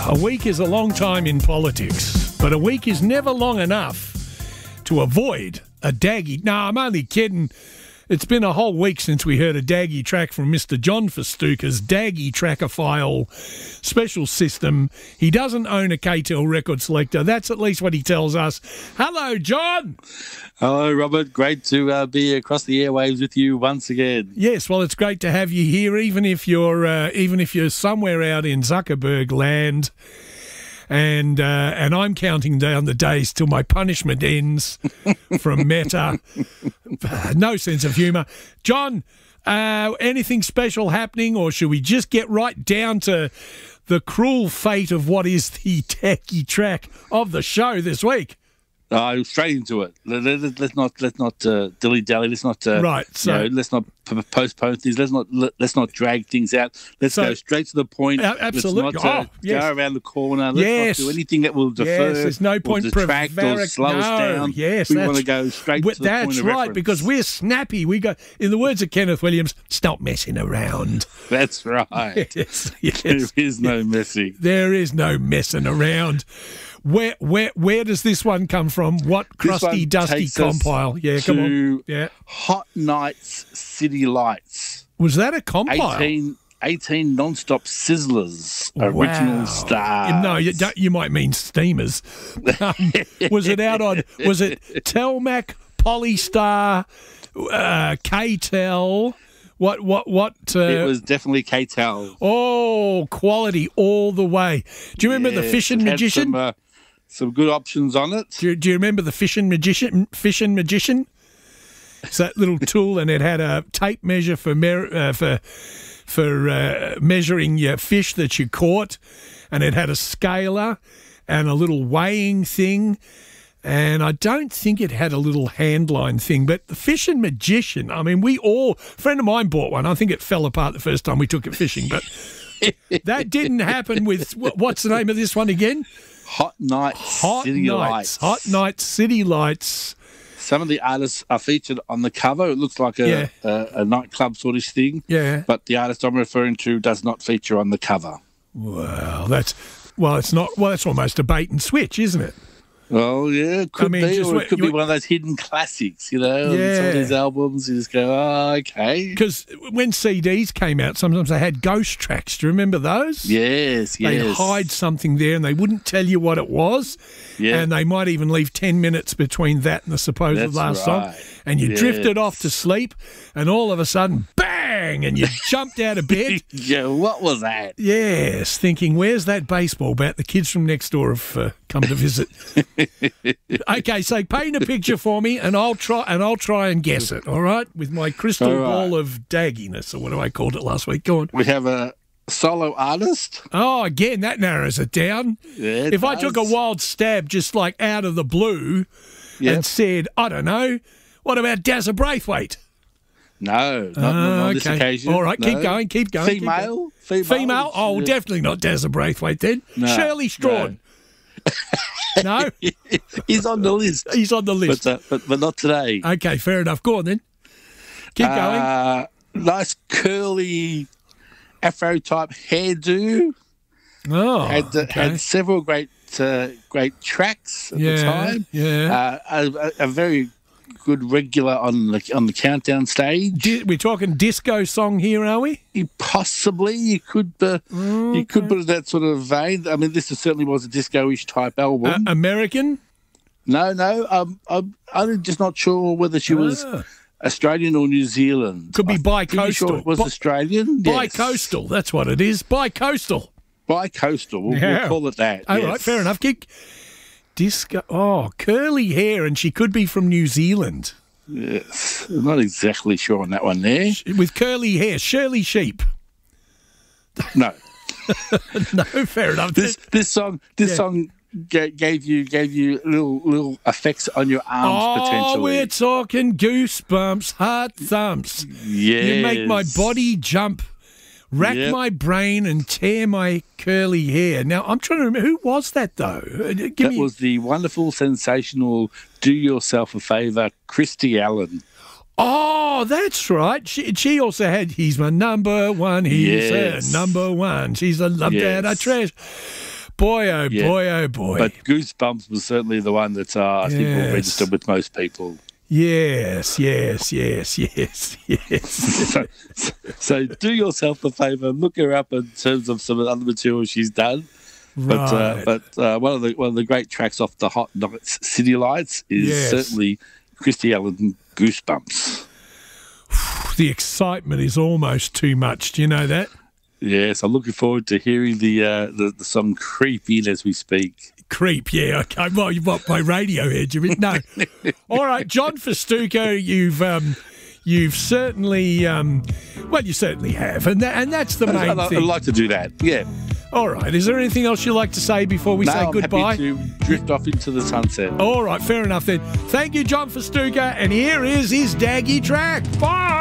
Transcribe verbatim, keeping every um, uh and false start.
A week is a long time in politics, but a week is never long enough to avoid a Daggy. No, I'm only kidding. It's been a whole week since we heard a Daggy track from Mister John Festuca's Daggy Trackophile special system. He doesn't own a K T L record selector. That's at least what he tells us. Hello, John. Hello, Robert. Great to uh, be across the airwaves with you once again. Yes, well, it's great to have you here, even if you're uh, even if you're somewhere out in Zuckerberg land. And uh, and I'm counting down the days till my punishment ends from Meta. No sense of humour. John, uh, anything special happening, or should we just get right down to the cruel fate of what is the Daggy track of the show this week? Uh, straight into it. Let, let, let's not let's not uh, dilly dally. Let's not uh, right. So you know, let's not p- postpone things. Let's not let, let's not drag things out. Let's so, go straight to the point. Uh, absolutely. Let's not uh, oh, yes. go around the corner. Let's yes. not do anything that will defer. Yes, there's no point or detract prevaric- or slow no, us down. Yes, we want to go straight to the that's point of right, reference. because we're snappy. We go, in the words of Kenneth Williams, stop messing around. That's right. Yes, yes. There is no messing. There is no messing around. Where where where does this one come from? What crusty, dusty compile? Yeah, come on. Yeah. Hot Nights City Lights. Was that a compile? eighteen, eighteen non-stop sizzlers. Original wow. stars. No, you, don't, you might mean steamers. Um, was it out on, was it Telmac, Polystar, uh, K T L? What, what, what? Uh, it was definitely K T L. Oh, quality all the way. Do you remember yes, the Fishin' Magician? Some, uh, some good options on it. Do you, do you remember the Fishin' Magician? Fishin' Magician? It's that little tool, and it had a tape measure for mer- uh, for for uh, measuring your fish that you caught, and it had a scaler and a little weighing thing. And I don't think it had a little handline thing, but the Fishin' Magician, I mean, we all, a friend of mine bought one. I think it fell apart the first time we took it fishing, but that didn't happen with, what's the name of this one again? Hot Nights Hot City Nights. Lights. Hot Nights City Lights. Some of the artists are featured on the cover. It looks like a, yeah. a, a nightclub sort of thing. Yeah. But the artist I'm referring to does not feature on the cover. Well, that's, well, it's not, well, that's almost a bait and switch, isn't it? Well, yeah, it could I mean, be, just or wait, it could you, be one of those hidden classics, you know, yeah. some of these albums, you just go, oh, okay. Because when C Ds came out, sometimes they had ghost tracks. Do you remember those? Yes, yes. They'd hide something there and they wouldn't tell you what it was. Yeah. And they might even leave ten minutes between that and the supposed That's last right. song. And you yes. drifted off to sleep, and all of a sudden, bang, and you jumped out of bed. Yeah, what was that? Yes, thinking, where's that baseball bat? The kids from next door have uh, come to visit. Okay, so paint a picture for me, and I'll try and I'll try and guess it. All right, with my crystal all right. ball of dagginess, or what do I called it last week? Go on. We have a solo artist. Oh, again, that narrows it down. Yeah, it if does. I took a wild stab, just like out of the blue, Yep. and said, I don't know, what about Dazza Braithwaite? No, not, Uh, not on okay. this occasion. All right, no. keep going, keep going. keep Female? going. Female? Female? Oh, well, Yeah. definitely not Dazza Braithwaite then. No, Shirley Strawn. No? He's on the list. He's on the list. But, uh, but, but not today. Okay, fair enough. Go on then. Keep going. Uh, nice curly afro-type hairdo. Oh, had, uh, okay. had several great uh, great tracks at yeah, the time. Yeah. Uh, a, a very good regular on the on the countdown stage. Di- we're talking disco song here, are we? You possibly you could uh, Okay. you could put it in that sort of vein. I mean, this certainly was a disco-ish type album. Uh, American? no, no, um, I'm, I'm just not sure whether she was Ah. Australian or New Zealand. Could be I'm pretty bi-coastal. Sure it was Bi- Australian. Yes. Bi-coastal, that's what it is. Bi-coastal. Bi-coastal. We'll, Yeah. we'll call it that. All yes. right, fair enough. Kick. Disco. Oh, curly hair, and she could be from New Zealand. Yes. I'm not exactly sure on that one there. With curly hair. Shirley Sheep. No. No, fair enough. This this song this Yeah. song ga- gave you gave you little little effects on your arms oh, potentially. we're talking goosebumps, heart thumps. Yes. You make my body jump, rack Yep. my brain, and tear my curly hair. Now, I'm trying to remember, who was that, though? Uh, Give That me... was the wonderful, sensational, do yourself a favour, Christy Allen. Oh, that's right. She, she also had, he's my number one, he's Yes. her number one. She's a love Yes. that I treasure. Boy, oh Yeah. boy, oh boy. But Goosebumps was certainly the one that uh, I think will Yes. register with most people. yes, yes, yes, yes, yes. so, so do yourself a favour, look her up in terms of some of the other material she's done. But uh, Right. but uh, one of the one of the great tracks off the Hot Nights City Lights is Yes. certainly Christy Allen Goosebumps. The excitement is almost too much. Do you know that? Yes, I'm looking forward to hearing the uh, the, the song creep in as we speak. Creep, yeah. Okay. Well, you want my radio head, you mean? No. All right, John Festuca, you've um, you've certainly um, well, you certainly have, and that, and that's the main I'd, I'd thing. like to do that. Yeah. All right. Is there anything else you'd like to say before we No, say I'm goodbye? happy to drift off into the sunset. All right, fair enough then. Thank you, John Festuca, and here is his Daggy track. Bye.